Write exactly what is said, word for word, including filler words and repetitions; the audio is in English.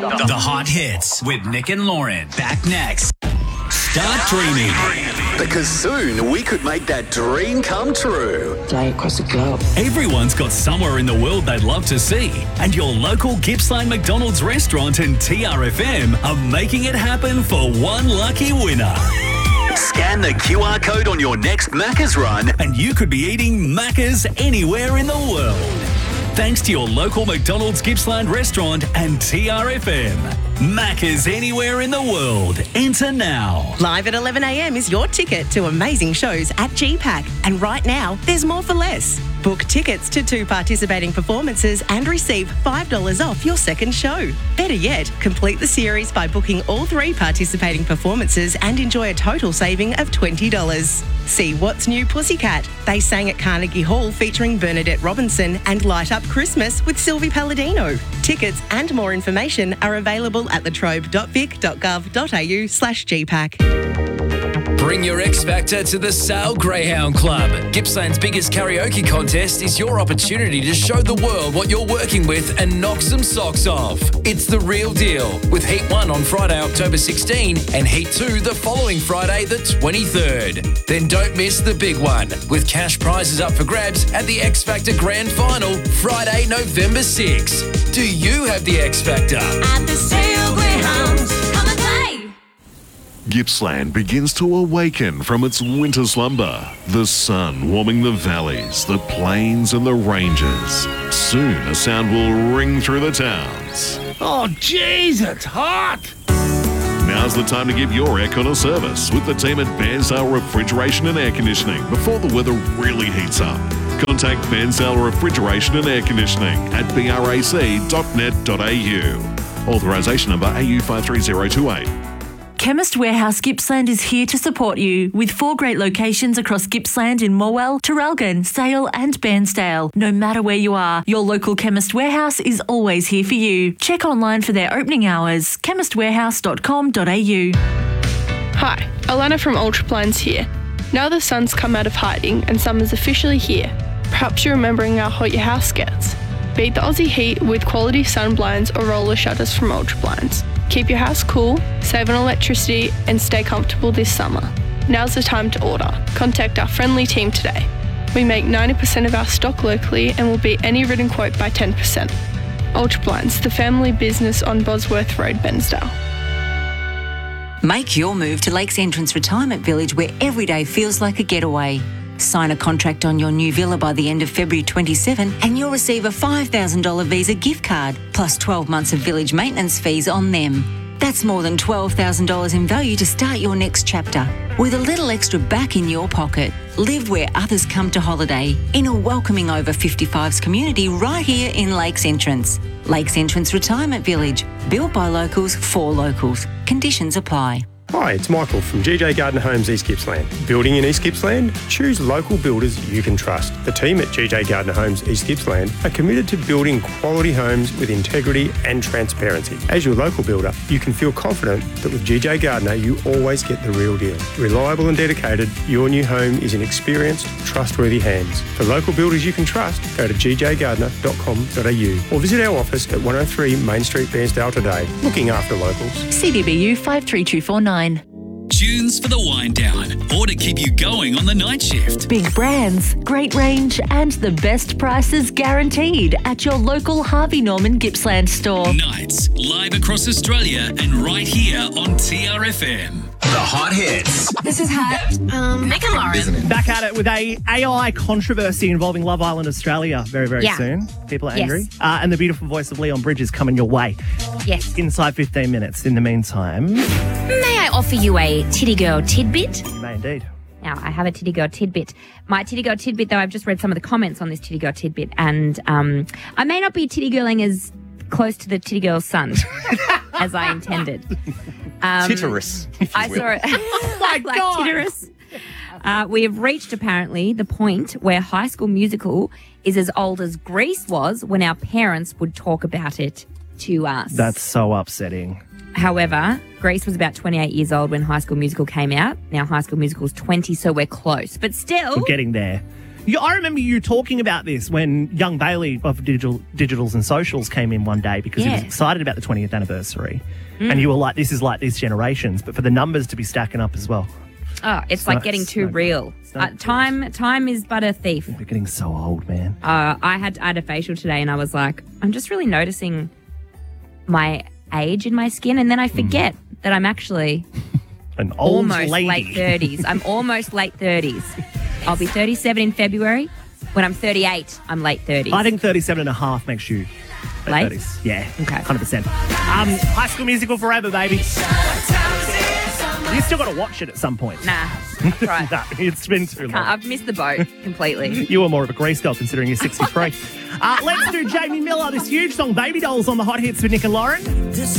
The, the Hot Hits with Nick and Lauren. Back next. Start dreaming. Because soon we could make that dream come true. Fly across the globe. Everyone's got somewhere in the world they'd love to see. And your local Gippsland McDonald's restaurant and T R F M are making it happen for one lucky winner. Scan the Q R code on your next Macca's run and you could be eating Macca's anywhere in the world. Thanks to your local McDonald's Gippsland restaurant and T R F M. Macca's anywhere in the world. Enter now. Live at eleven a m is your ticket to amazing shows at G PAC. And right now, there's more for less. Book tickets to two participating performances and receive five dollars off your second show. Better yet, complete the series by booking all three participating performances and enjoy a total saving of twenty dollars. See What's New Pussycat. They sang at Carnegie Hall featuring Bernadette Robinson and Light Up Christmas with Sylvie Palladino. Tickets and more information are available at latrobe.vic.gov.au slash GPAC. Bring your X Factor to the Sale Greyhound Club. Gippsland's biggest karaoke contest is your opportunity to show the world what you're working with and knock some socks off. It's the real deal, with Heat one on Friday, October sixteenth and Heat two the following Friday, the twenty-third. Then don't miss the big one, with cash prizes up for grabs at the X Factor Grand Final, Friday, November sixth. Do you have the X Factor? At the Sale Greyhounds, come and play! Gippsland begins to awaken from its winter slumber. The sun warming the valleys, the plains and the ranges. Soon a sound will ring through the towns. Oh, jeez, it's hot! Now's the time to give your aircon a service with the team at Bairnsdale Refrigeration and Air Conditioning before the weather really heats up. Contact Bairnsdale Refrigeration and Air Conditioning at b r a c dot net dot a u. Authorisation number A U five three zero two eight. Chemist Warehouse Gippsland is here to support you with four great locations across Gippsland in Morwell, Traralgon, Sale and Bairnsdale. No matter where you are, your local Chemist Warehouse is always here for you. Check online for their opening hours, chemist warehouse dot com dot a u. Hi, Alana from Ultraplans here. Now the sun's come out of hiding and summer's officially here. Perhaps you're remembering how hot your house gets. Beat the Aussie heat with quality sun blinds or roller shutters from Ultraplans. Keep your house cool, save on electricity and stay comfortable this summer. Now's the time to order. Contact our friendly team today. We make ninety percent of our stock locally and will beat any written quote by ten percent. Ultrablinds, the family business on Bosworth Road, Bairnsdale. Make your move to Lakes Entrance Retirement Village, where every day feels like a getaway. Sign a contract on your new villa by the end of February twenty-seventh and you'll receive a five thousand dollars Visa gift card plus twelve months of village maintenance fees on them. That's more than twelve thousand dollars in value to start your next chapter. With a little extra back in your pocket, live where others come to holiday in a welcoming over fifty-fives community right here in Lakes Entrance. Lakes Entrance Retirement Village, built by locals for locals. Conditions apply. Hi, it's Michael from G J Gardner Homes East Gippsland. Building in East Gippsland? Choose local builders you can trust. The team at G J Gardner Homes East Gippsland are committed to building quality homes with integrity and transparency. As your local builder, you can feel confident that with G J Gardner, you always get the real deal. Reliable and dedicated, your new home is in experienced, trustworthy hands. For local builders you can trust, go to g j gardner dot com dot a u or visit our office at one oh three Main Street, Bairnsdale today. Looking after locals. C D B U five three two four nine. Tunes for the wind down or to keep you going on the night shift. Big brands, great range and the best prices guaranteed at your local Harvey Norman Gippsland store. Nights live across Australia and right here on T R F M. The Hot Hits. This is hot. Um, Nick and Lauren. Back at it with a AI controversy involving Love Island Australia very, very Yeah. soon. People are Yes. angry. Uh, and the beautiful voice of Leon Bridges coming your way. Yes. Inside fifteen minutes. In the meantime, May I offer you a titty girl tidbit? you may indeed. Now, I have a titty girl tidbit. My titty girl tidbit, though, I've just read some of the comments on this titty girl tidbit, and um, I may not be titty girling as close to the titty girl's son as I intended. Um, Titterous. I saw it. Oh my like God. Titterous. Uh, we have reached, apparently, the point where High School Musical is as old as Grease was when our parents would talk about it to us. That's so upsetting. However, Grease was about twenty-eight years old when High School Musical came out. Now High School Musical is twenty, so we're close. But still... We're getting there. You, I remember you talking about this when young Bailey of Digital, Digitals and Socials came in one day because Yeah. he was excited about the twentieth anniversary. Mm. And you were like, this is like these generations, but for the numbers to be stacking up as well. Oh, it's It's like not- getting it's too not- real. Uh, time, time is but a thief. We're getting so old, man. Uh, I had I had a facial today, and I was like, I'm just really noticing my age in my skin, and then I forget that I'm actually An old almost lady. late thirties. I'm almost late thirties. I'll be thirty-seven in February. When I'm thirty-eight, I'm late thirties. I think thirty-seven and a half makes you Late? thirties. Yeah, Okay. one hundred percent. Um, High School Musical forever, baby. You still got to watch it at some point. Nah, that's right. Nah, it's been too Can't- long. I've missed the boat completely. You were more of a Grease doll considering you're sixty-three. uh, let's do Jamie Miller, this huge song, Baby Dolls, on the Hot Hits with Nick and Lauren.